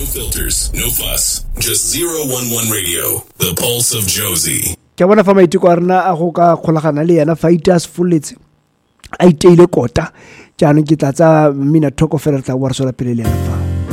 No filters, no fuss, just 011 Radio, the pulse of Josie. Ke bona fa maiteko a rena a go ka kgolagana le yena fa ite a sfoletse a iteile kota jaanong ke tla tsa mmina thoko fela re tla boa re sola pele le yena fa